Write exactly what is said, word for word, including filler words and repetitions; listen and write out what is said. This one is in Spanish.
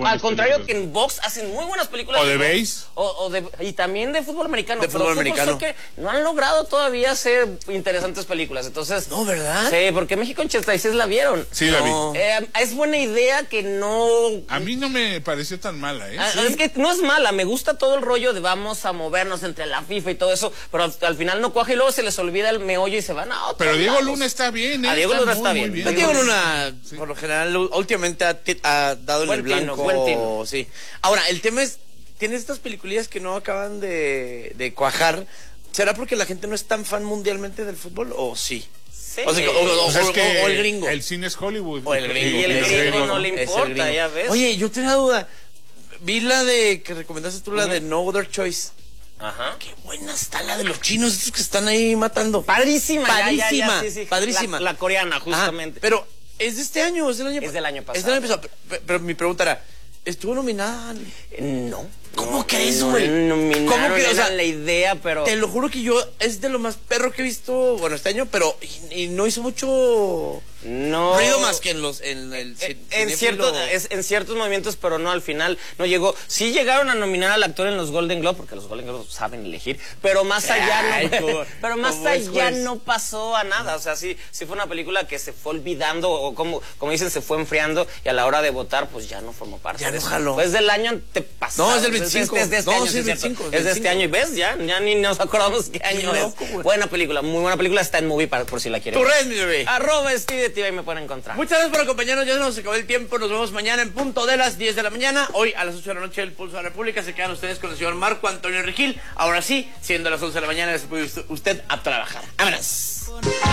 al contrario películas. Que en box hacen muy buenas películas. O de base. O, o de, y también de fútbol americano. De pero fútbol fútbol americano. Soccer no han logrado todavía hacer interesantes películas. Entonces. No, ¿verdad? Sí, porque México ochenta y seis la vieron. Sí, la no. vi. Eh, es buena idea que no. A mí no me pareció tan mala, ¿eh? Ah, ¿Sí? Es que no es mala, me gusta todo el rollo de vamos a movernos entre la FIFA y todo eso, pero al, al final no cuaja y luego se les olvida el meollo y se van a otro. Pero Diego lados. Luna está bien, ¿eh? A Diego Luna muy, está muy bien. bien. Diego Luna, sí. Por lo general, últimamente ha, ha dado en Buen el blanco. tino, buen tino. Sí. Ahora, el tema es, tienes estas peliculillas que no acaban de, de cuajar. ¿Será porque la gente no es tan fan mundialmente del fútbol o sí? Sí. O, sea, o, o, Pues es o, que o el gringo. El cine es Hollywood. O el gringo. Y el Es gringo gringo, no le es el importa, gringo. ya ves. Oye, yo tenía duda. Vi la de, que recomendaste tú, la uh-huh. de No Other Choice. Ajá. Qué buena está la de los chinos, estos que están ahí matando. Padrísima. Padrísima, ya, ya, ya, sí, sí. padrísima. La, la coreana, justamente. Ajá, pero, ¿es de este año o es del año pasado? Es del año pasado. Es del año pasado. Pero, pero mi pregunta era, ¿estuvo nominada? No. ¿Cómo no, crees, no, güey? No, ¿Cómo crees? O sea, O sea, la idea, pero... Te lo juro que yo, es de lo más perro que he visto, bueno, este año, pero y, y no hizo mucho... No. ruido más que en los en el en, en ciertos es, en ciertos movimientos, pero no, al final no llegó. Sí llegaron a nominar al actor en los Golden Globe, porque los Golden Globe saben elegir, pero más allá Ay, no, como, pero más como allá es, no pasó a nada. O sea, sí, sí fue una película que se fue olvidando, o como, como dicen, se fue enfriando, y a la hora de votar, pues ya no formó parte ya de no eso. jaló. Pues del año te pasó. No, es del veinticinco. Es, es de este no, año, sí, sí, es veinticinco, veinticinco. es de este año, y ves, ya, ya ni nos acordamos qué año Qué es. loco, güey. Buena película, muy buena película, está en Movie para, por si la quieren. Tu red, mi bebé. Arroba Steve de T V y me pueden encontrar. Muchas gracias por acompañarnos, ya nos acabó el tiempo, nos vemos mañana en punto de las diez de la mañana, hoy a las ocho de la noche el Pulso de la República, se quedan ustedes con el señor Marco Antonio Regil, ahora sí, siendo las once de la mañana, se puede usted a trabajar. ¡Vámonos!